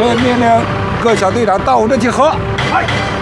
所以命令各小队长到我这去喝。